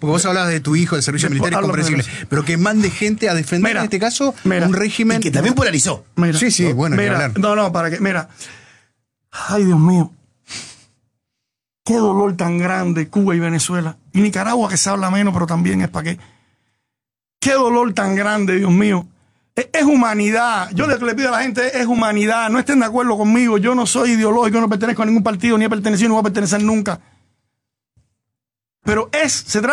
porque vos hablabas de tu hijo, del servicio militar, es comprensible, pero que mande gente a defender, en este caso, un régimen... Y que también polarizó. Sí, bueno, Ay, Dios mío. Qué dolor tan grande Cuba y Venezuela. Y Nicaragua, que se habla menos, pero también es para qué. Qué dolor tan grande, Dios mío. Es humanidad. Yo le pido a la gente, es humanidad. No estén de acuerdo conmigo. Yo no soy ideológico, no pertenezco a ningún partido, ni he pertenecido, ni voy a pertenecer nunca. Pero se trata